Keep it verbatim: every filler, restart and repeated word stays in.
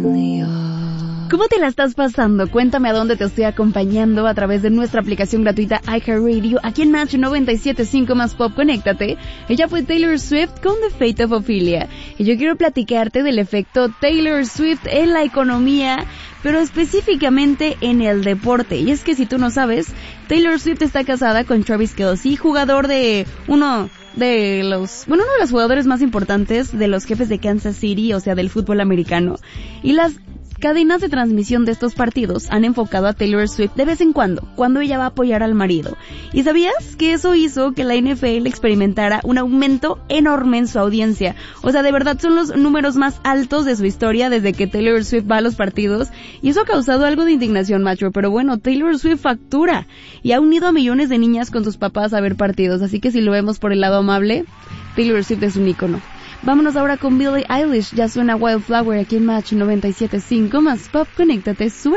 ¿Cómo te la estás pasando? Cuéntame a dónde te estoy acompañando a través de nuestra aplicación gratuita iHeartRadio, aquí en Match noventa y siete punto cinco más Pop. Conéctate. Ella fue Taylor Swift con The Fate of Ophelia. Y yo quiero platicarte del efecto Taylor Swift en la economía, pero específicamente en el deporte. Y es que si tú no sabes, Taylor Swift está casada con Travis Kelce, jugador de uno de los, bueno, uno de los jugadores más importantes de los Jefes de Kansas City, o sea, del fútbol americano. Y las cadenas de transmisión de estos partidos han enfocado a Taylor Swift de vez en cuando, cuando ella va a apoyar al marido. ¿Y sabías que eso hizo que la N F L experimentara un aumento enorme en su audiencia? O sea, de verdad son los números más altos de su historia desde que Taylor Swift va a los partidos, y eso ha causado algo de indignación, macho, pero bueno, Taylor Swift factura y ha unido a millones de niñas con sus papás a ver partidos, así que si lo vemos por el lado amable, Taylor Swift es un ícono. Vámonos ahora con Billie Eilish, ya suena Wildflower aquí en Match noventa y siete punto cinco más Pop. Conéctate, sube.